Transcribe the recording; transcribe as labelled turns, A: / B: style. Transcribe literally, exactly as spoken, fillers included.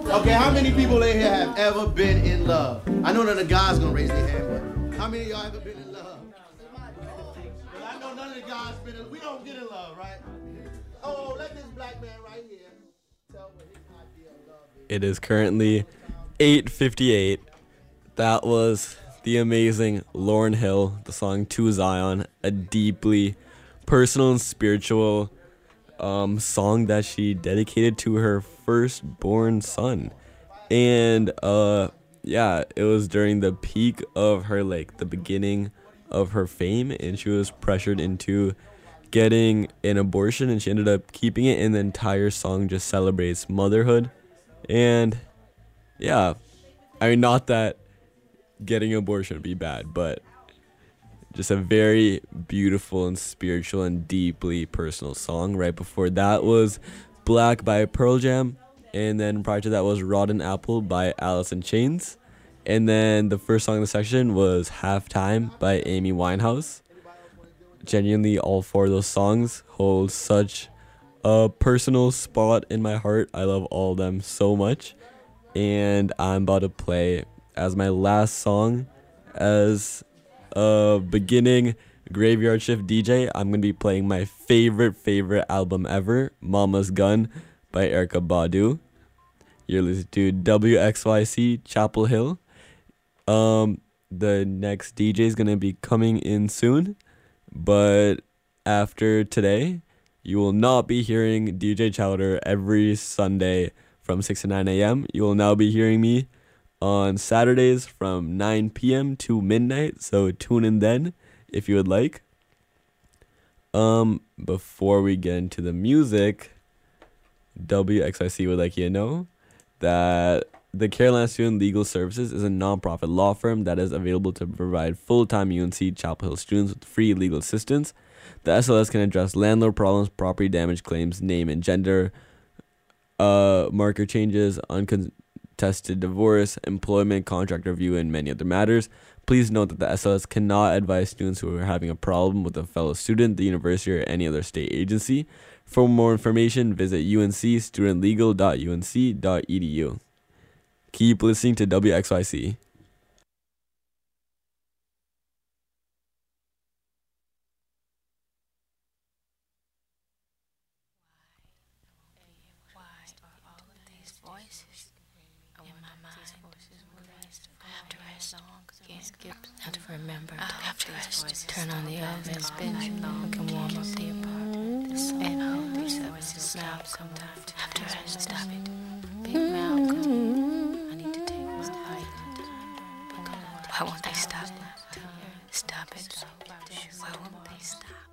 A: Okay, how many people in here have ever been in love? I know none of the guys gonna raise their hand, but how many of y'all ever been in love? Well, I know none of the guys been in, we don't get in love, right? Oh, let this black man right here tell what his idea of love is.
B: It is currently eight fifty-eight. That was the amazing Lauryn Hill, the song To Zion, a deeply personal and spiritual um, song that she dedicated to her firstborn son. And uh, yeah, it was during the peak of her, like the beginning of her fame, and she was pressured into getting an abortion, and she ended up keeping it, and the entire song just celebrates motherhood. And yeah, I mean, not that getting an abortion would be bad, but just a very beautiful and spiritual and deeply personal song. Right before that was Black by Pearl Jam, and then prior to that was Rotten Apple by Alice in Chains, and then the first song in the section was Halftime by Amy Winehouse. Genuinely, all four of those songs hold such a personal spot in my heart. I love all of them so much, and I'm about to play as my last song as a beginning graveyard shift D J. I'm going to be playing my favorite, favorite album ever, Mama's Gun by Erykah Badu. You're listening to W X Y C Chapel Hill. Um, the next D J is going to be coming in soon, but after today, you will not be hearing D J Chowder every Sunday from six to nine a.m. You will now be hearing me on Saturdays from nine p.m. to midnight, so tune in then if you would like. Um, before we get into the music, W X I C would like you to know that the Carolina Student Legal Services is a nonprofit law firm that is available to provide full-time U N C Chapel Hill students with free legal assistance. The S L S can address landlord problems, property damage claims, name and gender, uh, marker changes, uncontested divorce, employment, contract review, and many other matters. Please note that the S L S cannot advise students who are having a problem with a fellow student, the university, or any other state agency. For more information, visit u n c student legal dot u n c dot e d u. Keep listening to W X Y C.
C: Have to remember to have to rest. Turn on the oven, spin it long, we can warm up the apartment. And all these voices stop sometimes. Have to rest, stop it. Big mouth, I need to take my height. Why won't they stop? Stop it. Why won't they stop?